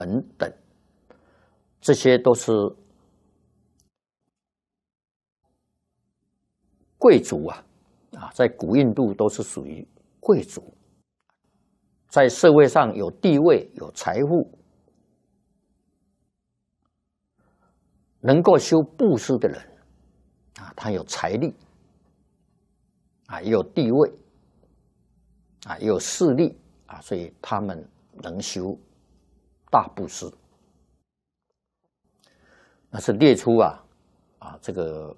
等等，这些都是贵族在古印度都是属于贵族，在社会上有地位、有财富，能够修布施的人他有财力也有地位也有势力所以他们能修大布施。那是列出这个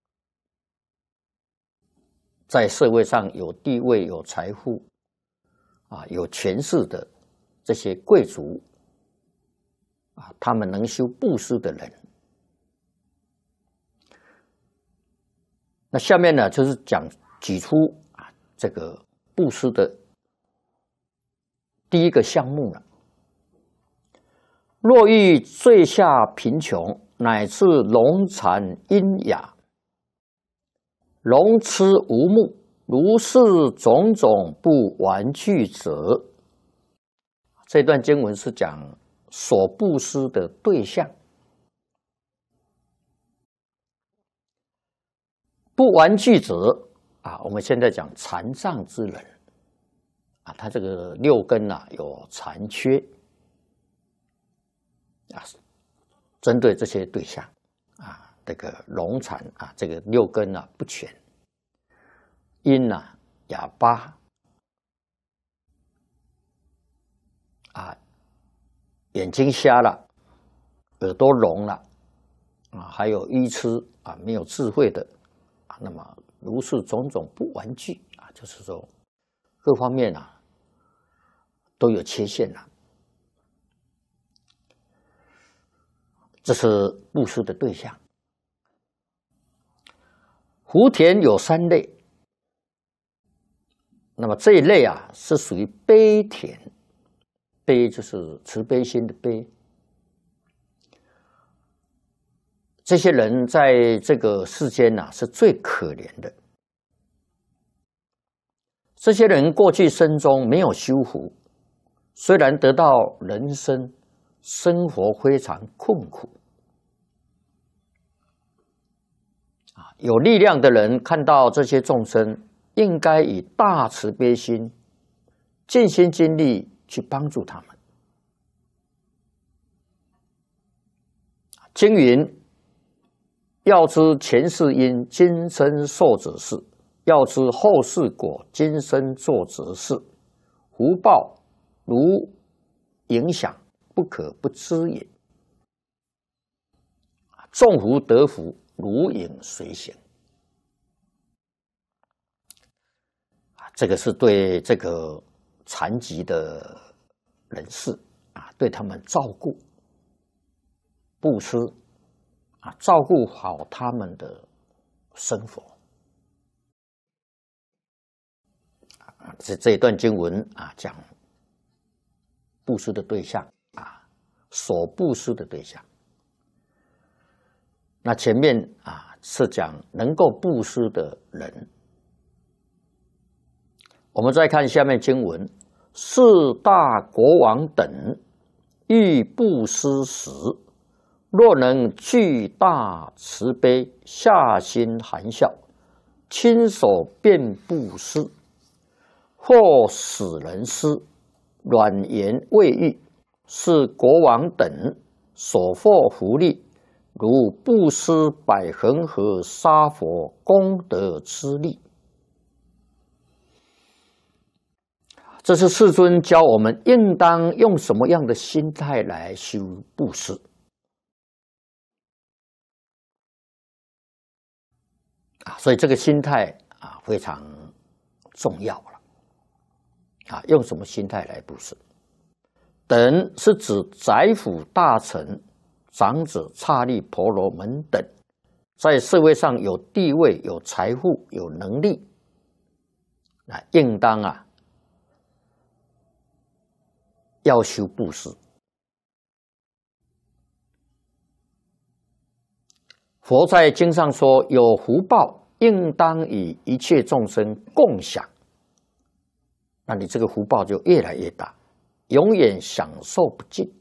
在社会上有地位、有财富有权势的这些贵族他们能修布施的人。那下面呢，就是举出这个布施的第一个项目了。若遇罪下贫穷，乃至聋残喑哑，聋痴无目，如是种种不玩具者。这段经文是讲所布施的对象。不玩具者我们现在讲残障之人他这个六根有残缺针对这些对象这个聋残这个六根不全，喑哑巴眼睛瞎了，耳朵聋了还有愚痴没有智慧的那么如是种种不玩具就是说各方面都有缺陷了。这是布施的对象。福田有3类，那么这一类是属于悲田，悲就是慈悲心的悲。这些人在这个世间是最可怜的。这些人过去生中没有修福，虽然得到人生，生活非常困苦有力量的人看到这些众生，应该以大慈悲心，尽心尽力去帮助他们。经云：要知前世因，今生受者是；要知后世果，今生做则是。福报如影响，不可不知也。种福得福，如影随形。这个是对这个残疾的人士对他们照顾、布施照顾好他们的生活。这一段经文讲布施的对象所布施的对象。那前面是讲能够布施的人。我们再看下面经文：四大国王等欲布施时，若能具大慈悲，下心含笑，亲手便布施，或使人施，软言未喻，是国王等所获福利，如布施百恒河沙佛功德之力。这是世尊教我们应当用什么样的心态来修布施所以这个心态非常重要了用什么心态来布施？等是指宰辅大臣、长者、刹利婆罗门等，在社会上有地位、有财富、有能力，应当要修布施。佛在经上说，有福报应当与一切众生共享，那你这个福报就越来越大，永远享受不尽。